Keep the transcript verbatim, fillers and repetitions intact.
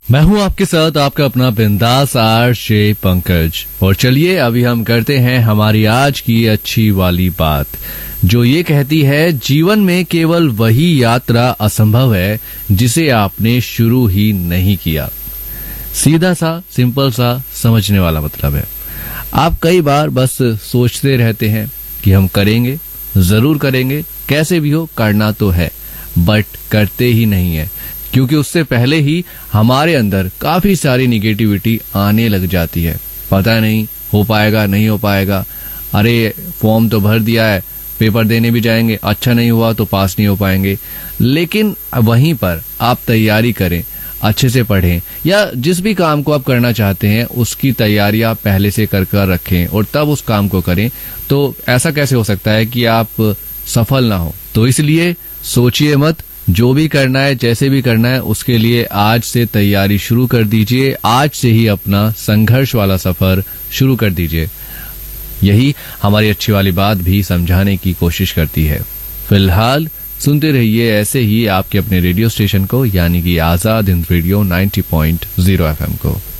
मैं हूं आपके साथ आपका अपना बिंदास आरजे पंकज। और चलिए अभी हम करते हैं हमारी आज की अच्छी वाली बात, जो ये कहती है जीवन में केवल वही यात्रा असंभव है जिसे आपने शुरू ही नहीं किया। सीधा सा, सिंपल सा, समझने वाला मतलब है। आप कई बार बस सोचते रहते हैं कि हम करेंगे, जरूर करेंगे, कैसे भी हो करना तो है, बट करते ही नहीं है, क्योंकि उससे पहले ही हमारे अंदर काफी सारी निगेटिविटी आने लग जाती है। पता नहीं हो पाएगा, नहीं हो पाएगा, अरे फॉर्म तो भर दिया है, पेपर देने भी जाएंगे, अच्छा नहीं हुआ तो पास नहीं हो पाएंगे। लेकिन वहीं पर आप तैयारी करें, अच्छे से पढ़ें, या जिस भी काम को आप करना चाहते हैं उसकी तैयारी आप पहले से कर कर रखें और तब उस काम को करें। तो ऐसा कैसे हो सकता है कि आप सफल ना हो? तो इसलिए सोचिए मत, जो भी करना है, जैसे भी करना है, उसके लिए आज से तैयारी शुरू कर दीजिए। आज से ही अपना संघर्ष वाला सफर शुरू कर दीजिए। यही हमारी अच्छी वाली बात भी समझाने की कोशिश करती है। फिलहाल सुनते रहिए ऐसे ही आपके अपने रेडियो स्टेशन को, यानी कि आजाद हिंद रेडियो नब्बे पॉइंट शून्य एफ एम को।